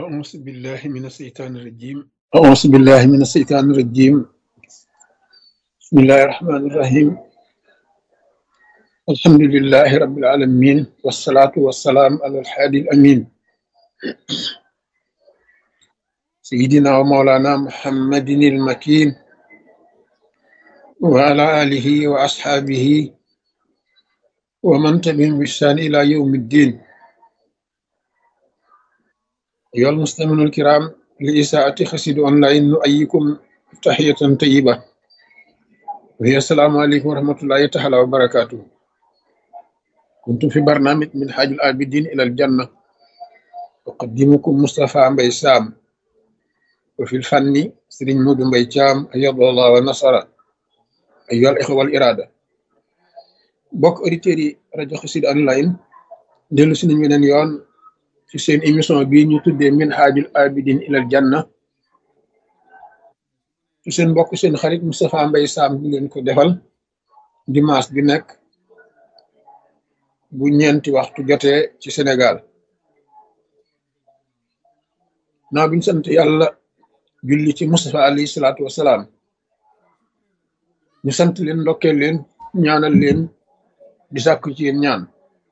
أعوذ بالله من الشيطان الرجيم أعوذ بالله من الشيطان الرجيم بسم الله الرحمن الرحيم الحمد لله رب العالمين والصلاة والسلام على الحادي الأمين سيدنا ومولانا محمد المكين وعلى آله وأصحابه ومن تبعهم بإحسان إلى يوم الدين أيها المستمعون الكرام لإساءة خسيد أونلاين نؤيكم تحية طيبة وهي السلام عليكم ورحمة الله تعالى وبركاته. كنت في برنامج من حاج العابدين إلى الجنة أقدمكم مصطفى مبي سام وفي الفن سرين مود مبي شام أيض الله ونصر أيها الإخوة والإرادة بوك أوريتيري راديو خسيد أونلاين ديلو سي نين weneen yoon ci seen émission bii ñu tuddee min haajul abidin ilal janna ci seen mbokk seen xarit Moustapha Mbaye Sam di leen ko defal dimanche bi nekk bu ñeenti waxtu jotee ci Sénégal naa biñ sant yàlla julli ci Moustapha alayhi salaatu wasalaam ñu sant leen ndokkeel leen ñaanal leen di sàkku ci yéen ñaan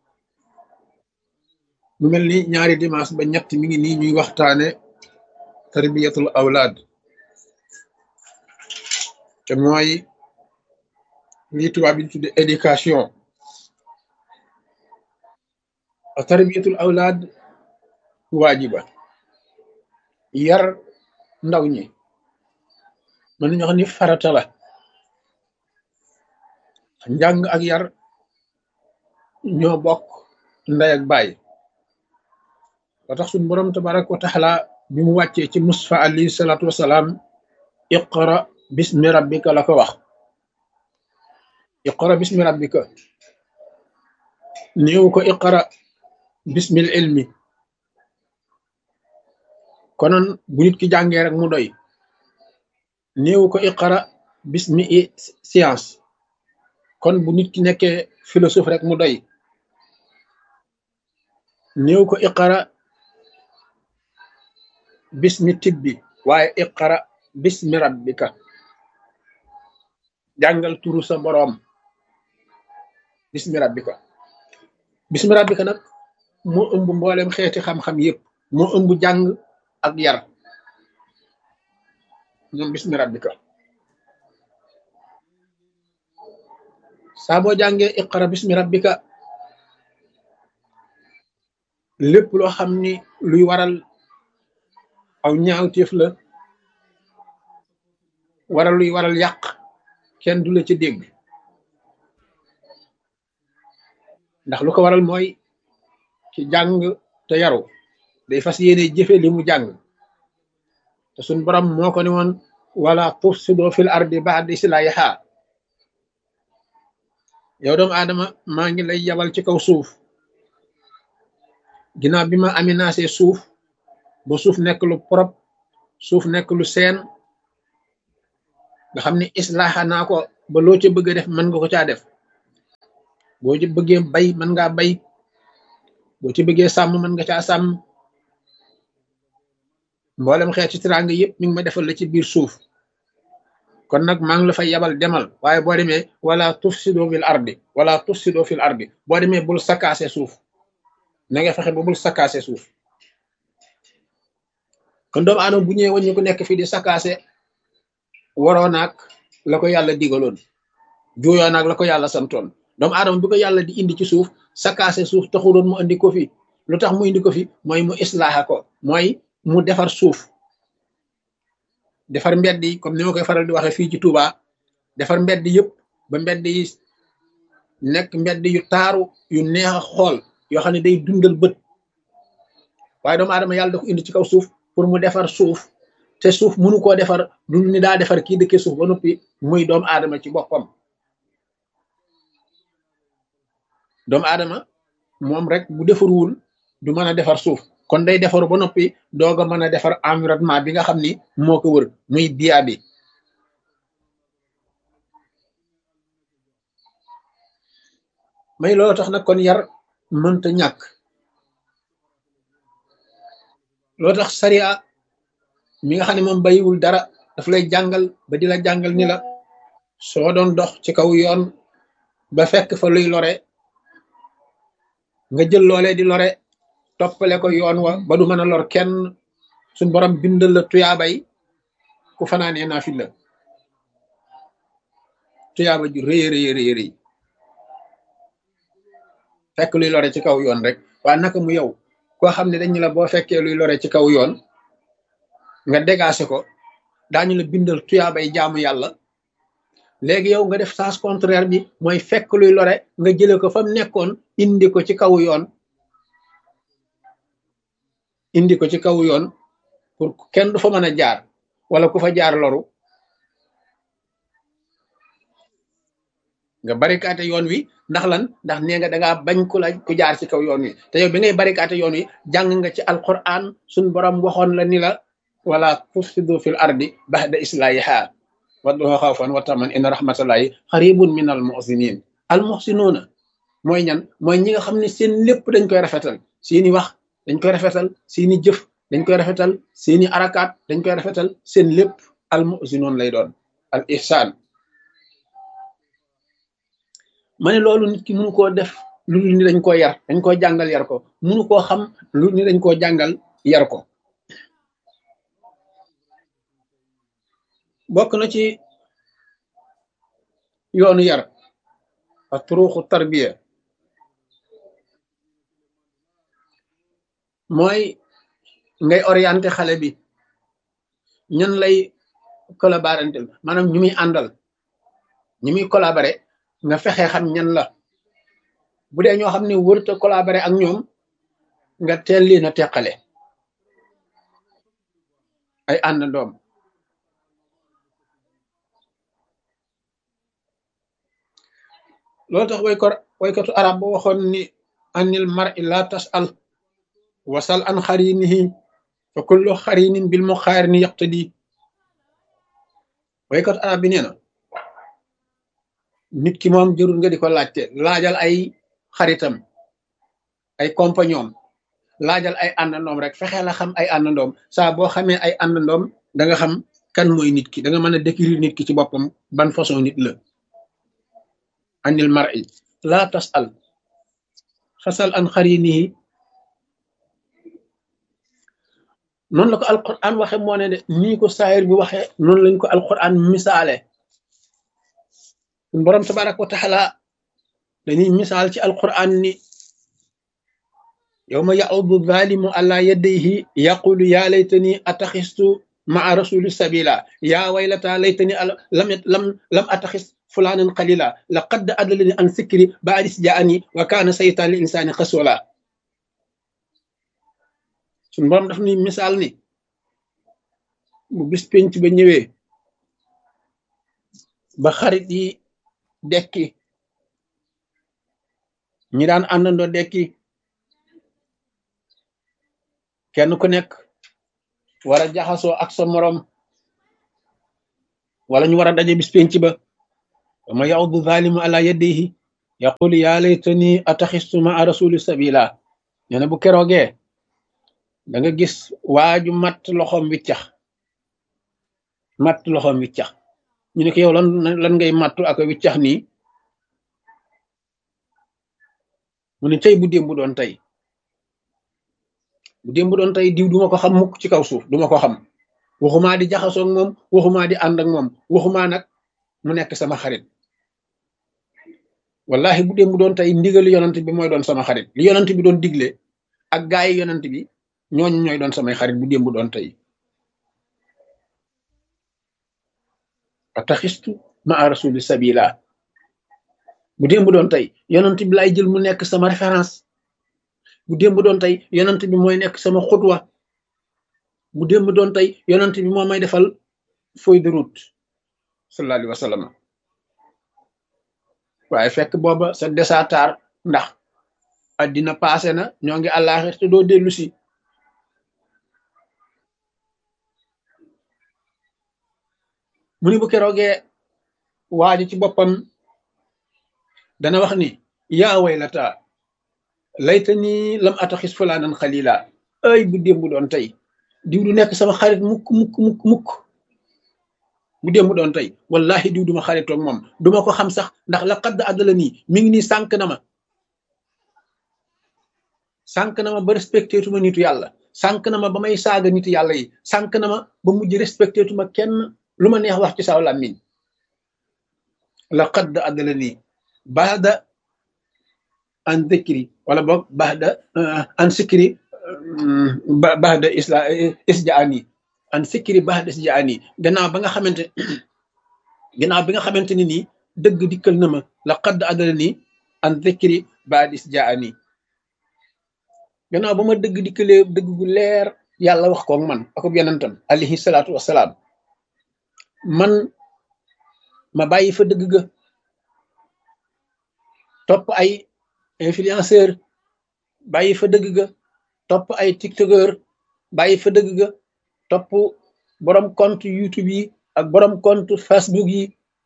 mu mel ni ñaari dimanche ba ñett mi ngi nii ñuy waxtaane tarbiyatul awlaad te mooy lii tubaab bi tudde éducation a tarbiyatul awlaad waajiba yar ndaw ñi mën nañu wax ni farata la njàng ak yar ñoo bokk ndey ak baay ba tax suñu borom tabaraka wa taala bi mu wàccee ci Mustafa alayhi salaatu wasalaam iqra bismi rabbika la ko wax iqra bismi rabbika néew ko iqra bismil ilmi konoon bu nit ki jàngee rek mu doy néew ko iqra bismi science kon bu nit ki nekkee philosophe rek mu doy néew ko iqra bismi tibbi waaye iqra bismi rabbika jàngal turu sa boroom bismi rabbika bismi rabbika nag moo ëmb mboolem xeeti xam-xam yépp moo ëmb jàng ak yar ñoom bismi rabbika saa boo jàngee iqra bismi rabbika lépp loo xam ni luy waral aw ñaawteef la waral luy waral yàq kenn du la ci dégg ndax lu ko waral mooy ci jàng te yaru day fas yéene jëfe li mu jàng te suñ borom moo ko ne woon wala tufsido fil ardi ba'da islahiha yow doomu aadama maa ngi lay yabal ci kaw suuf ginnaaw bi ma aménagé suuf ba suuf nekk lu propre suuf nekk lu seen nga xam ne islaaxa naa ko ba loo ca bëgg a def mën nga ko caa def boo ci bëggee bay mën ngaa bay boo ci bëggee sàmm mën nga caa sàmm mboolem xeet ci teraanga yëpp mi ngi ma defal la ci biir suuf kon nag maa ngi la fay yabal demal waaye boo demee wala tufsido fil ardi boo demee bul sakkaase suuf na nga fexe ba bul sakkaase suuf kon doomu aadama bu ñëwee waññu ko nekk fii di sakkaase waroo naag la ko yàlla digaloon juuyoo naag la ko yàlla santoon doomu aadama bi ko yàlla di indi ci suuf sakkaase suuf taxuloon mu indi ko fi lu tax mu indi ko fi mooy mu islaaxa ko mooy mu defar suuf defar mbedd yi comme ni ma koy faral di waxee fii ci Touba defar mbedd yëpp ba mbedd yi nekk mbedd yu taaru yu neex a xool yoo xam ne day dundal bët waaye doomu aadama yàlla da ko indi ci kaw suuf pour mu defar suuf te suuf mënu koo defar du ni daa defar kii dëkkee suuf ba noppi muy doomu aadama ci boppam doomu aadama moom rek bu defarwul du mën a defar suuf kon day defaru ba noppi doog a mën a defar environnement bi nga xam ni moo ko wër muy biya bi may loolu tax nag kon yar mënta ñàkk loo tax sariya mi nga xam ne moom bayiwul dara daf lay jàngal ba di la jàngal ni la soo doon dox ci kaw yoon ba fekk fa luy lore nga jël loolee di lore toppale ko yoon wa ba du mën a lor kenn, suñ borom bindal la tuyaabay ku fanaanee naafila, tuyaaba ju rëy rëy rëy rëy fekk luy lore ci kaw yoon rek. waa naka mu yow koo xam ne dañu la boo fekkee luy lore ci kaw yoon nga dégagé ko daañu la bindal tuyaabay jaamu yàlla. léegi yow nga def sens contraire bi, mooy fekk luy lore nga jële ko fa mu nekkoon indi ko ci kaw yoon, indi ko ci kaw yoon pour kenn du fa mën a jaar wala ku fa jaar loru. nga barikaate yoon wi ndax lan? ndax nee nga dangaa bañ ku jaar ci kaw yoon wi, te yow bi ngay barikaate yoon wi jàng nga ci alquran suñ borom waxoon la ni la wala tufsidu fil ardi ba'da islahiha wadduha xawfan wa taman inna rahmatallahi xaribun min al muhsinin. al muhsinuuna mooy ñan? mooy ñi nga xam ne seen lépp dañ koy rafetal, seeni wax dañ koy rafetal, seeni jëf dañ koy rafetal, seeni arakaat dañ koy rafetal, seen lépp al muhsinoon lay doon, al ihsaan. ma ne loolu nit ki mënu koo def lu ni dañ koo yar, dañ koo jàngal yar ko, mënu koo xam lu ni dañ koo jàngal yar ko. bokk na ci yoonu yar ak turuuxu tarbiya mooy ngay orienté xale bi ñan lay collaborantel, maanaam ñu muy àndal, ñu muy collaboré nga fexe xam ñan la. bu dee ñoo xam ne wërta collaboré ak ñoom nga teel leen a teqale ay àndandoom. loolu tax waykatu arab ba waxoon ni anil mar'i la tas'al wasal an xarinihi fa kullu xarinin bil muqaarini yaqtadi. waykatu arab bi nee na nit ki moom jërul nga di ko laajte, laajal ay xaritam, ay compagnon, laajal ay àndandoom rek, fexe la xam ay àndandoom. saa boo xamee ay àndandoom da nga xam kan mooy nit ki, da nga mën a décrire nit ki ci boppam ban façon nit la. anil mar'i la tas'al fasal an xarinihi. noonu la ko alquran waxe moo ne de nii ko saayir bi waxe noonu lañ ko alquran misaale. borom tabaraka wa taala dañuy misaal ci alquran ni yawma ya'udu zalimu ala yadayhi yaqulu ya laytani ataxistu maa rasuli sabila ya waylata laytani lam ataxis fulanan qalila laqad adallani an sikri ba'da is ja'ani wa kana saytan lil insani xasula. suñu borom daf ni misaal ni bu bis penc ba ñëwee ba xarit yi dekki, ñi daan àndandoo dekki, kenn ku nekk war a jaxasoo ak sa morom wala ñu war a daje bis penc ba. ma ya'udu zalimu ala yadayhi yaqulu ya laytani ataxistu ma'a rasuli sabila. nee na bu keroogee da nga gis waaju matt loxoom wiccax, ñu ne ko yow lan ngay mattu ak wiccax nii? mu ne tey bu démb doon tey diw duma ko xam mukk ci kaw suuf, duma ko xam, waxumaa di jaxasoog moom, waxumaa di ànd ak moom, waxumaa nag mu nekk sama xarit. wallahi bu démb doon tey ndigal yonant bi mooy doon sama xarit, li yonant bi doon digle ak gaayi yonant bi ñooñu ñooy doon samay xarit bu démb doon tey. ataxistu maa rasuli sabila. bu démb doon tey yonant bi lay jël mu nekk sama référence, bu démb doon tey yonant bi mooy nekk sama xutwa, bu démb doon tey yonant bi moo may defal feuille de route sallallahu alayhi wa sallam. waaye fekk booba sa desatar, ndax addina passé na, ñoo ngi àllaaxir te doo dellu si. mu ni bu keroogee waaji ci boppam dana wax ni yaa waylata laytani lam ataxis fulaanan xalila. ay bu démb doon tey diw du nekk sama xarit mukk mukk mukk mukk bu démb doon tey wallahi diw duma xaritoog moom duma ko xam sax ndax la xadd àddala nii mi ngi nii sànq na ma ba respecté tuma nitu yàlla sànq na ma ba may saaga nitu yàlla yi sànq na ma ba mujj respecté tuma kenn lu ma neex wax ci saw làmmiñ la xadd àddala nii baada an dhikri wala boog baada an sikri baada isjaani an sikri baada isjaani gannaaw bi nga xamante ni nii dëgg dikkal na ma la xadd àddala nii an dhikri baada isjaani gannaaw ba ma dëgg dikkalee dëgg gu leer yàlla wax koog man akub yonentam alayhi salaatu wasalaam man ma bàyyi fa dëgg ga topp ay influenceur bàyyi fa dëgg ga topp ay tiktokeur bàyyi fa dëgg ga topp borom compte youtube yi ak borom compte facebook yi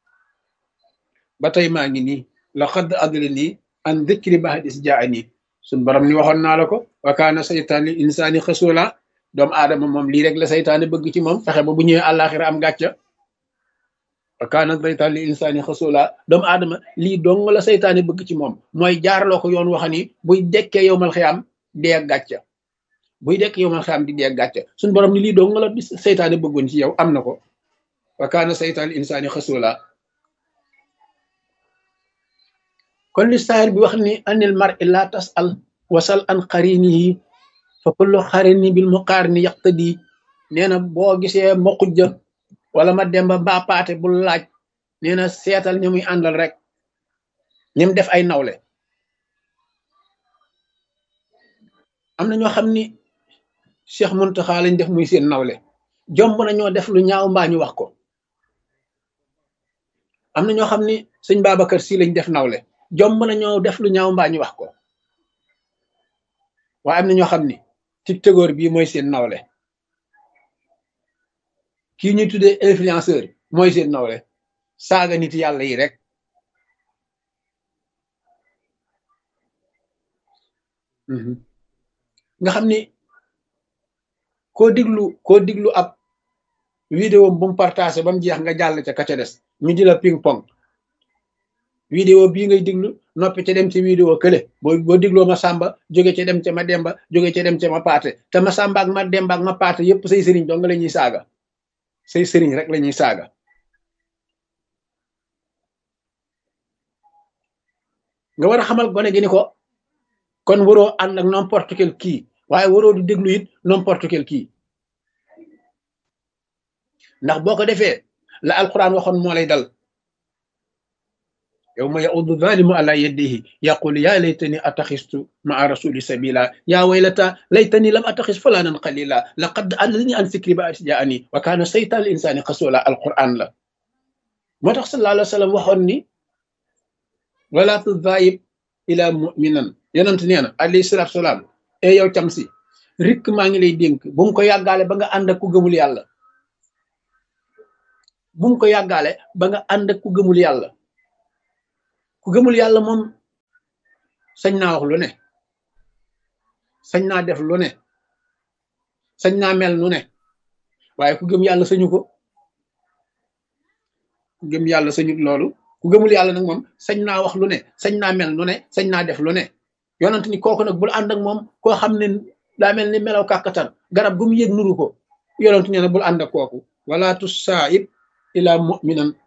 ba tey maa ngi nii la xadd adli nii an dhikri ba'da iz jaa'ani suñ borom ni waxoon naa la ko wa kaana saytaan li insaani xasula doomu aadama moom lii rek la saytaane bëgg ci moom fexe ba bu ñëwee àllaaxira am gàcca wa kaana saytaan li insaani xasula doomu aadama lii dong la saytaane bëgg ci moom mooy jaarloo ko yoon waxa ni buy dekkee yowmal xiyaam dee ak gàcca buy dekkee yowmal xiyaam di dee ak gàcca suñ borom ni lii dong la saytaane bëggoon ci yow am na ko wa kaana saytaan li insaani xasula kon li saayir bi wax ni anil mar'i la tasal wasal an qarinihi fa kullu qarini bil muqarini yaqtadi nee na boo gisee ma xujja wala ma demba mbaa paate bul laaj nee na seetal ñi muy àndal rek ñim def ay nawle am na ñoo xam ni Cheikh Muntaxa lañ def muy seen nawle jomb na ñoo def lu ñaaw mbaa ñu wax ko am na ñoo xam ni sëñ Babacar Si lañ def nawle jomb na ñoo def lu ñaaw mbaa ñu wax ko waaye am na ñoo xam ni tiktokeur bii mooy seen nawle kii ñuy tuddee influenceur mooy seen nawle saaga nit yàlla yi rek nga xam ni koo diglu ab vidéo bu mu partagé ba mu jeex nga jàll ca ka ca des ñu di la ping pong vidéo bii ngay diglu noppi ca dem ci vidéo kële boo digloo ma sàmba jóge ca dem ca ma demba jóge ca dem ca ma paate te ma sàmba ak ma demba ak ma paate yépp say sëriñ dong la ñuy saaga say sëriñ rek la ñuy saaga nga war a xamal gone gi ni ko kon waroo ànd ak n'importe quel kii waaye waroo du déglu it n'importe quel kii ndax boo ko defee la alquran waxoon moo lay dal yawma ya'uddu zalimu ala yadihi yaqulu ya laytani attaxistu ma'a rasuli sabila ya waylata laytani lam attaxis fulanan qalila laqad adallani an zikri ba'da iz ja'ani wa kana saytan lil insani xasula alquran la moo tax sallallahu alayhi wa sallam waxoon ni wala tudaayib ila muminan yonent nee na alayhi salatu salaam e yow cam si rikk maa ngi lay dénk bu mu ko yàggaale ba nga ànd ak ku gëmul yàlla bu mu ko yàggaale ba nga ànd ak ku gëmul yàlla ku gëmul yàlla moom sañ naa wax lu ne sañ naa def lu ne sañ naa mel nu ne waaye ku gëm yàlla sañu ko ku gëm yàlla sañut loolu ku gëmul yàlla nag moom sañ naa wax lu ne sañ naa mel nu ne sañ naa def lu ne yonent ni kooku nag bul ànd ak moom koo xam ne daa mel ni melaw kàkkatar garab gu mu yëg nuru ko yonent nee na bul ànd ak kooku wala tusaib ila muminan